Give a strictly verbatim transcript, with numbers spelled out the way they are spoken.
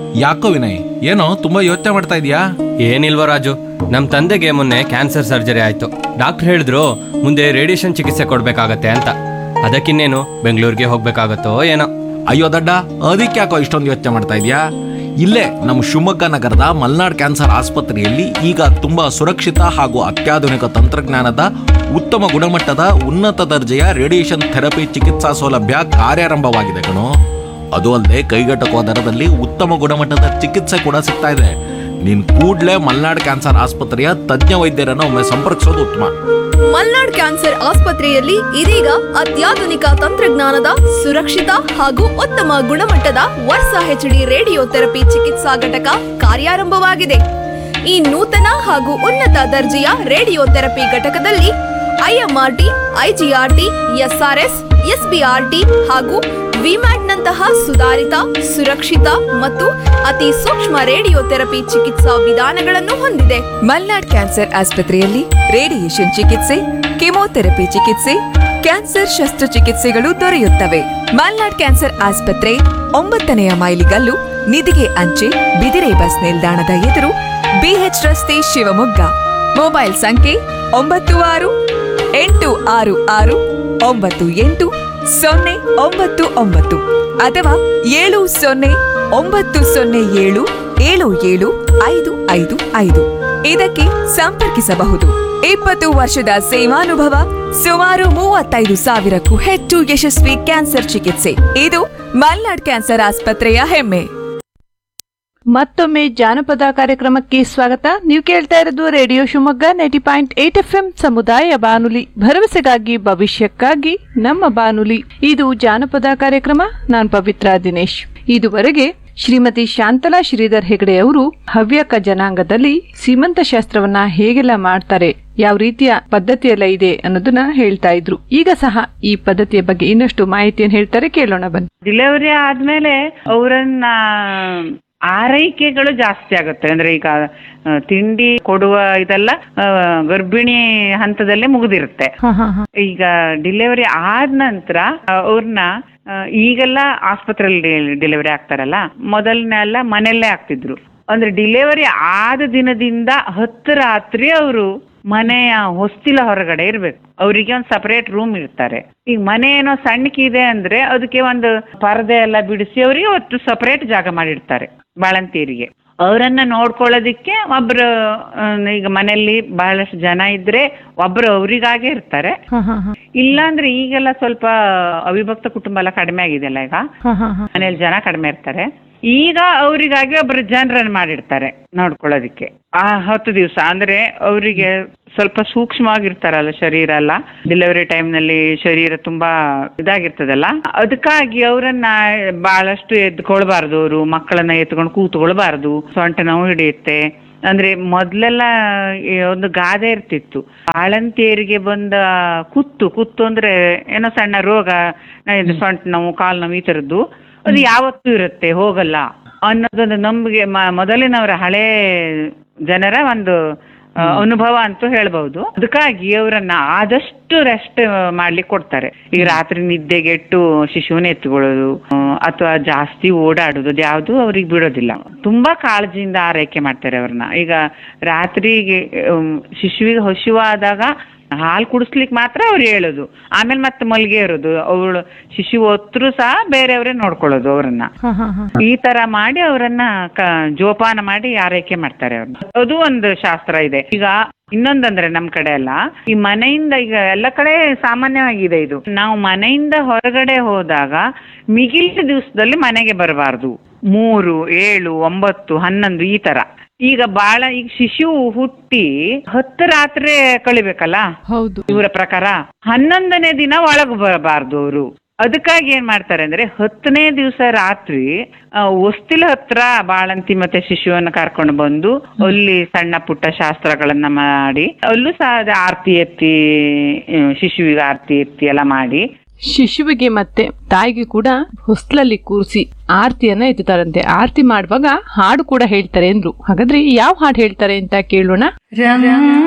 ಯಾಕೋ ವಿನಯ್, ಏನೋ ತುಂಬಾ ಯೋಚನೆ ಮಾಡ್ತಾ ಇದೀಯಾ? ಏನಿಲ್ವ ರಾಜು, ನಮ್ಮ ತಂದೆಗೆ ಮೊನ್ನೆ ಕ್ಯಾನ್ಸರ್ ಸರ್ಜರಿ ಆಯ್ತು. ಡಾಕ್ಟರ್ ಹೇಳಿದ್ರು ಮುಂದೆ ರೇಡಿಯೇಷನ್ ಚಿಕಿತ್ಸೆ ಕೊಡ್ಬೇಕಾಗತ್ತೆ ಅಂತ. ಅದಕ್ಕಿನ್ನೇನು ಬೆಂಗಳೂರಿಗೆ ಹೋಗ್ಬೇಕಾಗತ್ತೋ ಏನೋ. ಅಯ್ಯೋ ದಡ್ಡ, ಅದಕ್ಕೆ ಯಾಕೋ ಇಷ್ಟೊಂದು ಯೋಚನೆ ಮಾಡ್ತಾ ಇದೀಯಾ? ಇಲ್ಲೇ ನಮ್ಮ ಶಿವಮೊಗ್ಗ ನಗರದ ಮಲ್ನಾಡ್ ಕ್ಯಾನ್ಸರ್ ಆಸ್ಪತ್ರೆಯಲ್ಲಿ ಈಗ ತುಂಬಾ ಸುರಕ್ಷಿತ ಹಾಗೂ ಅತ್ಯಾಧುನಿಕ ತಂತ್ರಜ್ಞಾನದ ಉತ್ತಮ ಗುಣಮಟ್ಟದ ಉನ್ನತ ದರ್ಜೆಯ ರೇಡಿಯೇಷನ್ ಥೆರಪಿ ಚಿಕಿತ್ಸಾ ಸೌಲಭ್ಯ ಕಾರ್ಯಾರಂಭವಾಗಿದೆ ಕಣೋ. ಅದು ಅಲ್ಲದೆ ಕೈಗೆಟಕುವ ದರದಲ್ಲಿ ಉತ್ತಮ ಗುಣಮಟ್ಟದ ಚಿಕಿತ್ಸೆ ಕೂಡ ಸಿಗ್ತಾ ಇದೆ. ನೀನ್ ಕೂಡ್ಲೇ ಮಲ್ನಾಡ್ ಕ್ಯಾನ್ಸರ್ ಆಸ್ಪತ್ರೆಯ ತಜ್ಞ ವೈದ್ಯರನ್ನು ಒಮ್ಮೆ ಸಂಪರ್ಕಿಸೋದು ಉತ್ತಮ. ಮಲ್ನಾಡ್ ಕ್ಯಾನ್ಸರ್ ಆಸ್ಪತ್ರೆಯಲ್ಲಿ ಇದೀಗ ಅತ್ಯಾಧುನಿಕ ತಂತ್ರಜ್ಞಾನದ ಸುರಕ್ಷಿತ ಹಾಗೂ ಉತ್ತಮ ಗುಣಮಟ್ಟದ ವರ್ಸಾ ಹೆಚ್ಡಿ ರೇಡಿಯೋ ಥೆರಪಿ ಚಿಕಿತ್ಸಾ ಘಟಕ ಕಾರ್ಯಾರಂಭವಾಗಿದೆ. ಈ ನೂತನ ಹಾಗೂ ಉನ್ನತ ದರ್ಜೆಯ ರೇಡಿಯೋ ಥೆರಪಿ ಘಟಕದಲ್ಲಿ ಐಎಂಆರ್ಟಿ, ಐಜಿಆರ್ಟಿ, ಎಸ್ಆರ್ಎಸ್, ಎಸ್ಬಿಆರ್ಟಿ ಹಾಗೂ ವಿಮ್ಯಾಟ್ನಂತಹ ಸುಧಾರಿತ, ಸುರಕ್ಷಿತ ಮತ್ತು ಅತಿ ಸೂಕ್ಷ್ಮ ರೇಡಿಯೋ ಥೆರಪಿ ಚಿಕಿತ್ಸಾ ವಿಧಾನಗಳನ್ನು ಹೊಂದಿದೆ. ಮಲ್ನಾಡ್ ಕ್ಯಾನ್ಸರ್ ಆಸ್ಪತ್ರೆಯಲ್ಲಿ ರೇಡಿಯೇಷನ್ ಚಿಕಿತ್ಸೆ, ಕೆಮೊಥೆರಪಿ ಚಿಕಿತ್ಸೆ, ಕ್ಯಾನ್ಸರ್ ಶಸ್ತ್ರಚಿಕಿತ್ಸೆಗಳು ದೊರೆಯುತ್ತವೆ. ಮಲ್ನಾಡ್ ಕ್ಯಾನ್ಸರ್ ಆಸ್ಪತ್ರೆ ಒಂಬತ್ತನೆಯ ಮೈಲಿಗಲ್ಲು, ನಿಧಿಗೆ ಅಂಚೆ, ಬಿದಿರೆ ಬಸ್ ನಿಲ್ದಾಣದ ಎದುರು, ಬಿಎಚ್ ರಸ್ತೆ, ಶಿವಮೊಗ್ಗ. ಮೊಬೈಲ್ ಸಂಖ್ಯೆ ಒಂಬತ್ತು ಆರು ಎಂಟು ಆರು ಆರು ಒಂಬತ್ತು ಎಂಟು ಸೊನ್ನೆ ಒಂಬತ್ತು ಒಂಬತ್ತು ಅಥವಾ ಏಳು ಸೊನ್ನೆ ಒಂಬತ್ತು ಸೊನ್ನೆ ಏಳು ಏಳು ಏಳು ಐದು ಐದು ಐದು ಇದಕ್ಕೆ ಸಂಪರ್ಕಿಸಬಹುದು. ಇಪ್ಪತ್ತು ವರ್ಷದ ಸೇವಾನುಭವ, ಸುಮಾರು ಮೂವತ್ತೈದು ಸಾವಿರಕ್ಕೂ ಹೆಚ್ಚು ಯಶಸ್ವಿ ಕ್ಯಾನ್ಸರ್ ಚಿಕಿತ್ಸೆ. ಇದು ಮಲ್ನಾಡ್ ಕ್ಯಾನ್ಸರ್ ಆಸ್ಪತ್ರೆಯ ಹೆಮ್ಮೆ. ಮತ್ತೊಮ್ಮೆ ಜಾನಪದ ಕಾರ್ಯಕ್ರಮಕ್ಕೆ ಸ್ವಾಗತ. ನೀವು ಕೇಳ್ತಾ ಇರೋದು radio Shivamogga ninety point eight F M ಸಮುದಾಯ ಬಾನುಲಿ, ಭರವಸೆಗಾಗಿ ಭವಿಷ್ಯಕ್ಕಾಗಿ ನಮ್ಮ ಬಾನುಲಿ. ಇದು ಜಾನಪದ ಕಾರ್ಯಕ್ರಮ. ನಾನು ಪವಿತ್ರ ದಿನೇಶ್. ಇದುವರೆಗೆ ಶ್ರೀಮತಿ ಶಾಂತಲಾ ಶ್ರೀಧರ್ ಹೆಗಡೆ ಅವರು ಹವ್ಯಕ ಜನಾಂಗದಲ್ಲಿ ಸೀಮಂತ ಶಾಸ್ತ್ರವನ್ನ ಹೇಗೆಲ್ಲ ಮಾಡ್ತಾರೆ, ಯಾವ ರೀತಿಯ ಪದ್ಧತಿಯೆಲ್ಲ ಇದೆ ಅನ್ನೋದನ್ನ ಹೇಳ್ತಾ ಇದ್ರು. ಈಗ ಸಹ ಈ ಪದ್ಧತಿಯ ಬಗ್ಗೆ ಇನ್ನಷ್ಟು ಮಾಹಿತಿಯನ್ನು ಹೇಳ್ತಾರೆ, ಕೇಳೋಣ ಬನ್ನಿ. ಡೆಲಿವರಿ ಆದ್ಮೇಲೆ ಅವರನ್ನ ಆರೈಕೆಗಳು ಜಾಸ್ತಿ ಆಗುತ್ತೆ. ಅಂದ್ರೆ ಈಗ ತಿಂಡಿ ಕೊಡುವ ಇದೆಲ್ಲ ಗರ್ಭಿಣಿ ಹಂತದಲ್ಲೇ ಮುಗಿದಿರುತ್ತೆ. ಈಗ ಡೆಲಿವರಿ ಆದ ನಂತರ ಅವ್ರನ್ನ ಈಗೆಲ್ಲ ಆಸ್ಪತ್ರೆಯಲ್ಲಿ ಡೆಲಿವರಿ ಆಗ್ತಾರಲ್ಲ, ಮೊದಲನೆಲ್ಲ ಮನೆಯಲ್ಲೇ ಆಗ್ತಿದ್ರು. ಅಂದ್ರೆ ಡೆಲಿವರಿ ಆದ ದಿನದಿಂದ ಹತ್ತು ರಾತ್ರಿ ಅವರು ಮನೆಯ ಹೊಸ್ತಿಲ ಹೊರಗಡೆ ಇರ್ಬೇಕು. ಅವರಿಗೆ ಒಂದು ಸಪರೇಟ್ ರೂಮ್ ಇರ್ತಾರೆ. ಈಗ ಮನೆ ಏನೋ ಸಣ್ಣಕ್ಕಿದೆ ಅಂದ್ರೆ ಅದಕ್ಕೆ ಒಂದು ಪರದೆ ಎಲ್ಲ ಬಿಡಿಸಿ ಅವರಿಗೆ ಒಟ್ಟು ಸಪರೇಟ್ ಜಾಗ ಮಾಡಿರ್ತಾರೆ. ಬಾಳಂತಿಯರಿಗೆ ಅವರನ್ನ ನೋಡ್ಕೊಳ್ಳೋದಿಕ್ಕೆ ಒಬ್ರು, ಈಗ ಮನೆಯಲ್ಲಿ ಬಹಳಷ್ಟು ಜನ ಇದ್ರೆ ಒಬ್ರು ಅವರಿಗಾಗೆ ಇರ್ತಾರೆ. ಇಲ್ಲ ಅಂದ್ರೆ ಈಗೆಲ್ಲ ಸ್ವಲ್ಪ ಅವಿಭಕ್ತ ಕುಟುಂಬ ಎಲ್ಲ ಕಡಿಮೆ ಆಗಿದೆಯಲ್ಲ, ಈಗ ಮನೇಲಿ ಜನ ಕಡಿಮೆ ಇರ್ತಾರೆ. ಈಗ ಅವರಿಗಾಗಿ ಒಬ್ರು ಜನರನ್ನ ಮಾಡಿರ್ತಾರೆ ನೋಡ್ಕೊಳ್ಳೋದಿಕ್ಕೆ. ಆ ಹತ್ತು ದಿವಸ ಅಂದ್ರೆ ಅವರಿಗೆ ಸ್ವಲ್ಪ ಸೂಕ್ಷ್ಮವಾಗಿರ್ತಾರಲ್ಲ ಶರೀರ ಎಲ್ಲ, ಡೆಲಿವರಿ ಟೈಮ್ ನಲ್ಲಿ ಶರೀರ ತುಂಬಾ ಇದಾಗಿರ್ತದಲ್ಲ, ಅದಕ್ಕಾಗಿ ಅವರನ್ನ ಬಹಳಷ್ಟು ಎದ್ಕೊಳ್ಬಾರ್ದು. ಅವರು ಮಕ್ಕಳನ್ನ ಎತ್ಕೊಂಡು ಕೂತ್ಕೊಳ್ಬಾರ್ದು, ಸೊಂಟ ನೋವು ಹಿಡಿಯುತ್ತೆ. ಅಂದ್ರೆ ಮೊದ್ಲೆಲ್ಲ ಒಂದು ಗಾದೆ ಇರ್ತಿತ್ತು, ಬಾಳಂತಿಯರಿಗೆ ಬಂದ ಕುತ್ತು ಕುತ್ತು ಅಂದ್ರೆ ಏನೋ ಸಣ್ಣ ರೋಗ, ಸೊಂಟ ನೋವು, ಕಾಲು ನೋವು, ಈ ತರದ್ದು ಅದು ಯಾವತ್ತೂ ಇರುತ್ತೆ, ಹೋಗಲ್ಲ ಅನ್ನೋದೊಂದು ನಂಬಿಕೆ ಮೊದಲಿನವರ ಹಳೆ ಜನರ ಒಂದು ಅನುಭವ ಅಂತೂ ಹೇಳ್ಬಹುದು. ಅದಕ್ಕಾಗಿ ಅವರನ್ನ ಆದಷ್ಟು ರೆಸ್ಟ್ ಮಾಡ್ಲಿಕ್ಕೆ ಕೊಡ್ತಾರೆ. ಈಗ ರಾತ್ರಿ ನಿದ್ದೆಗೆಟ್ಟು ಶಿಶುವನ್ನ ಎತ್ಕೊಳ್ಳೋದು ಅಥವಾ ಜಾಸ್ತಿ ಓಡಾಡುದು ಅದು ಯಾವುದು ಅವ್ರಿಗೆ ಬಿಡೋದಿಲ್ಲ. ತುಂಬಾ ಕಾಳಜಿಯಿಂದ ಆರೈಕೆ ಮಾಡ್ತಾರೆ ಅವ್ರನ್ನ. ಈಗ ರಾತ್ರಿಗೆ ಶಿಶುವಿಗೆ ಹಸಿವಾದಾಗ ಹಾಲು ಕುಡಿಸ್ಲಿಕ್ಕೆ ಮಾತ್ರ ಅವ್ರು ಹೇಳೋದು, ಆಮೇಲೆ ಮತ್ತೆ ಮಲ್ಗೆ ಇರೋದು. ಅವಳು ಶಿಶು ಹೊತ್ತರೂ ಸಹ ಬೇರೆಯವರೇ ನೋಡ್ಕೊಳ್ಳೋದು ಅವ್ರನ್ನ. ಈ ತರ ಮಾಡಿ ಅವರನ್ನ ಜೋಪಾನ ಮಾಡಿ ಆರೈಕೆ ಮಾಡ್ತಾರೆ ಅವ್ರನ್ನ. ಅದು ಒಂದು ಶಾಸ್ತ್ರ ಇದೆ. ಈಗ ಇನ್ನೊಂದಂದ್ರೆ ನಮ್ ಕಡೆ ಎಲ್ಲ ಈ ಮನೆಯಿಂದ, ಈಗ ಎಲ್ಲ ಕಡೆ ಸಾಮಾನ್ಯವಾಗಿದೆ ಇದು, ನಾವು ಮನೆಯಿಂದ ಹೊರಗಡೆ ಹೋದಾಗ ಮಿಗಿಲಿನ ದಿವಸದಲ್ಲಿ ಮನೆಗೆ ಬರಬಾರ್ದು. ಮೂರು, ಏಳು, ಒಂಬತ್ತು, ಹನ್ನೊಂದು ಈ ತರ. ಈಗ ಬಾಳ ಈಗ ಶಿಶು ಹುಟ್ಟಿ ಹತ್ತು ರಾತ್ರಿ ಕಳಿಬೇಕಲ್ಲ, ಹೌದು, ಇವರ ಪ್ರಕಾರ ಹನ್ನೊಂದನೇ ದಿನ ಒಳಗ್ ಬರಬಾರ್ದು ಅವರು. ಅದಕ್ಕಾಗಿ ಏನ್ ಮಾಡ್ತಾರೆ ಅಂದ್ರೆ ಹತ್ತನೇ ದಿವಸ ರಾತ್ರಿ ಹೊಸ್ತಿಲ ಹತ್ರ ಬಾಳಂತಿ ಮತ್ತೆ ಶಿಶುವನ್ನ ಕರ್ಕೊಂಡು ಬಂದು ಅಲ್ಲಿ ಸಣ್ಣ ಪುಟ್ಟ ಶಾಸ್ತ್ರಗಳನ್ನ ಮಾಡಿ ಅಲ್ಲೂ ಸಹ ಆರತಿ ಎತ್ತಿ, ಶಿಶುವಿಗೆ ಆರತಿ ಎತ್ತಿ ಎಲ್ಲ ಮಾಡಿ ಶಿಶುವಿಗೆ ಮತ್ತೆ ತಾಯಿಗೆ ಕೂಡ ಹೊಸ್ಲಲ್ಲಿ ಕೂರಿಸಿ ಆರತಿಯನ್ನ ಎತ್ತುತ್ತಾರಂತೆ. ಆರತಿ ಮಾಡುವಾಗ ಹಾಡು ಕೂಡ ಹೇಳ್ತಾರೆ ಅಂದ್ರು. ಹಾಗಾದ್ರೆ ಯಾವ ಹಾಡು ಹೇಳ್ತಾರೆ ಅಂತ ಕೇಳೋಣ.